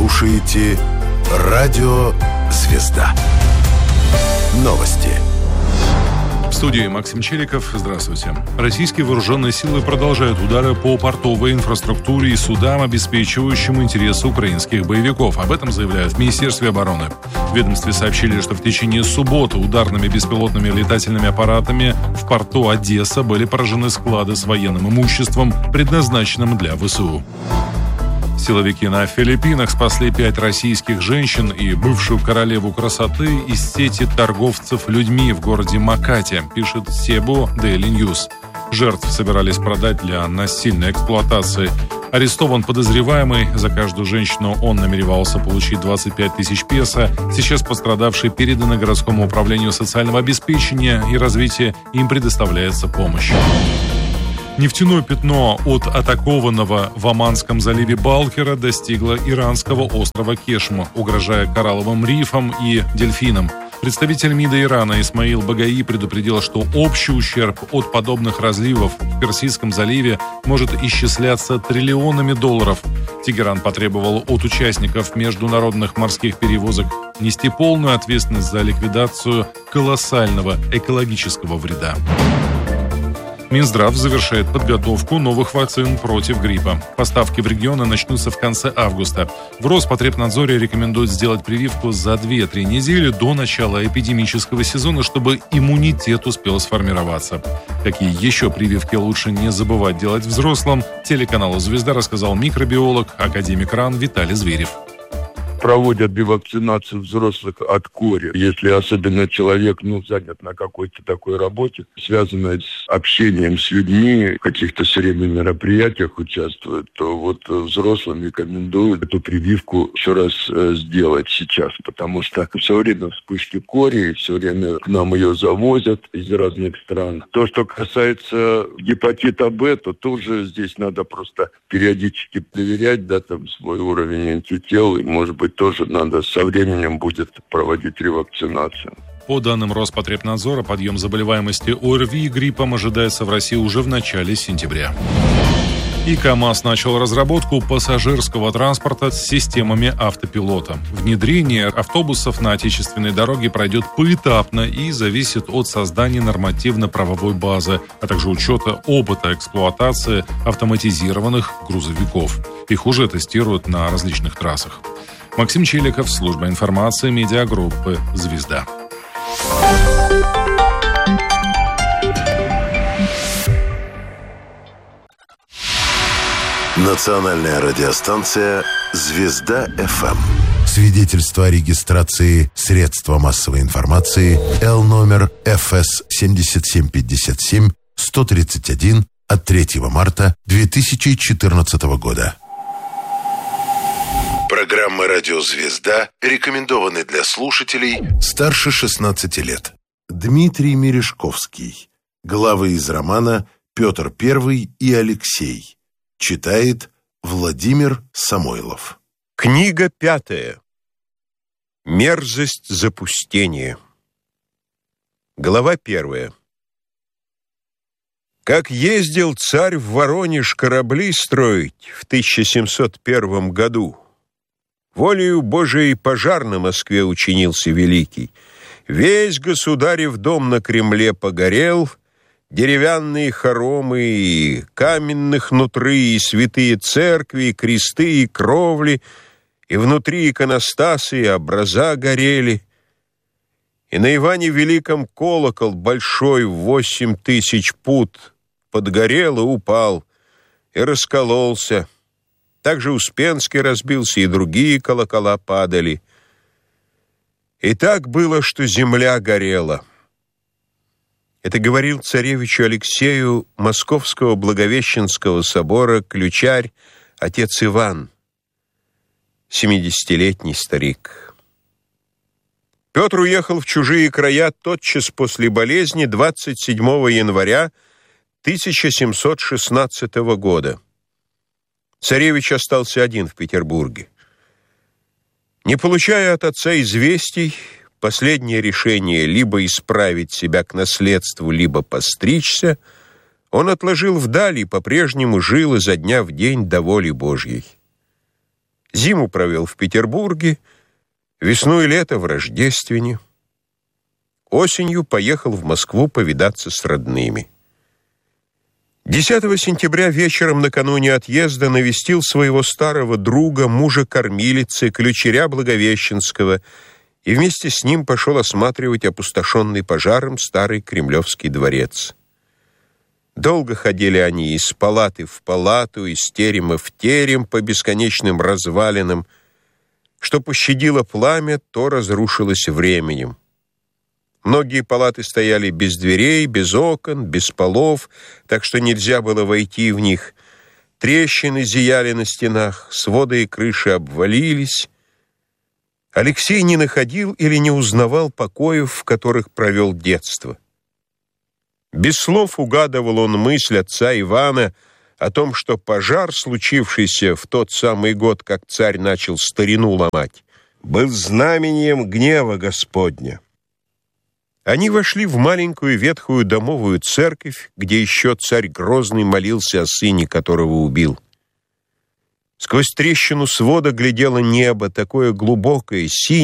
слушаете Радио Звезда. Новости. В студии Максим Челиков. Здравствуйте. Российские вооруженные силы продолжают удары по портовой инфраструктуре и судам, обеспечивающим интересы украинских боевиков. Об этом заявляют в Министерстве обороны. В ведомстве сообщили, что в течение субботы ударными беспилотными летательными аппаратами в порту Одесса были поражены склады с военным имуществом, предназначенным для ВСУ. Силовики на Филиппинах спасли 5 российских женщин и бывшую королеву красоты из сети торговцев людьми в городе Макате, пишет Cebu Daily News. Жертв собирались продать для насильной эксплуатации. Арестован подозреваемый. За каждую женщину он намеревался получить 25 тысяч песо. Сейчас пострадавшие переданы городскому управлению социального обеспечения и развития. Им предоставляется помощь. Нефтяное пятно от атакованного в Оманском заливе Балкера достигло иранского острова Кешм, угрожая коралловым рифам и дельфинам. Представитель МИДа Ирана Исмаил Багаи предупредил, что общий ущерб от подобных разливов в Персидском заливе может исчисляться триллионами долларов. Тегеран потребовал от участников международных морских перевозок нести полную ответственность за ликвидацию колоссального экологического вреда. Минздрав завершает подготовку новых вакцин против гриппа. Поставки в регионы начнутся в конце августа. В Роспотребнадзоре рекомендуют сделать прививку за 2-3 недели до начала эпидемического сезона, чтобы иммунитет успел сформироваться. Какие еще прививки лучше не забывать делать взрослым, телеканалу «Звезда» рассказал микробиолог, академик РАН Виталий Зверев. Проводят бивакцинацию взрослых от кори. Если особенно человек занят на какой-то такой работе, связанной с общением с людьми, в каких-то все время мероприятиях участвует, то взрослым рекомендуют эту прививку еще раз сделать сейчас, потому что все время вспышки кори, все время к нам ее завозят из разных стран. То, что касается гепатита Б, то тоже здесь надо просто периодически проверять, свой уровень антител, и, может быть, тоже надо со временем будет проводить ревакцинацию. По данным Роспотребнадзора, подъем заболеваемости ОРВИ и гриппом ожидается в России уже в начале сентября. И КАМАЗ начал разработку пассажирского транспорта с системами автопилота. Внедрение автобусов на отечественной дороге пройдет поэтапно и зависит от создания нормативно-правовой базы, а также учета опыта эксплуатации автоматизированных грузовиков. Их уже тестируют на различных трассах. Максим Челиков, служба информации медиагруппы «Звезда». Национальная радиостанция «Звезда-ФМ». Свидетельство о регистрации средства массовой информации Л-номер ФС 7757 131 от 3 марта 2014 года. Программы «Радио Звезда» рекомендованы для слушателей старше 16 лет. Дмитрий Мережковский. Главы из романа «Петр I и Алексей». Читает Владимир Самойлов. Книга 5. Мерзость запустения. Глава 1. Как ездил царь в Воронеж корабли строить в 1701 году, волею Божией пожар на Москве учинился великий. Весь государев дом на Кремле погорел, деревянные хоромы и каменных нутры, и святые церкви, и кресты, и кровли, и внутри иконостасы, и образа горели. И на Иване Великом колокол большой в 8000 пуд подгорел и упал, и раскололся. Также Успенский разбился, и другие колокола падали. И так было, что земля горела. Это говорил царевичу Алексею Московского Благовещенского собора ключарь отец Иван, 70-летний старик. Петр уехал в чужие края тотчас после болезни 27 января 1716 года. Царевич остался один в Петербурге. Не получая от отца известий, последнее решение либо исправить себя к наследству, либо постричься, он отложил вдаль и по-прежнему жил изо дня в день до воли Божьей. Зиму провел в Петербурге, весну и лето в Рождествене. Осенью поехал в Москву повидаться с родными. 10 сентября вечером накануне отъезда навестил своего старого друга, мужа кормилицы, ключеря Благовещенского, и вместе с ним пошел осматривать опустошенный пожаром старый Кремлевский дворец. Долго ходили они из палаты в палату, из терема в терем по бесконечным развалинам. Что пощадило пламя, то разрушилось временем. Многие палаты стояли без дверей, без окон, без полов, так что нельзя было войти в них. Трещины зияли на стенах, своды и крыши обвалились. Алексей не находил или не узнавал покоев, в которых провел детство. Без слов угадывал он мысль отца Ивана о том, что пожар, случившийся в тот самый год, как царь начал старину ломать, был знамением гнева Господня. Они вошли в маленькую ветхую домовую церковь, где еще царь Грозный молился о сыне, которого убил. Сквозь трещину свода глядело небо, такое глубокое, синее,